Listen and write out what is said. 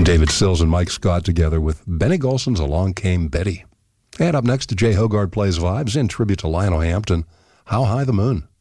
David Sills and Mike Scott together with Benny Golson's Along Came Betty. And up next to Jay Hogarth Plays Vibes in tribute to Lionel Hampton, How High the Moon.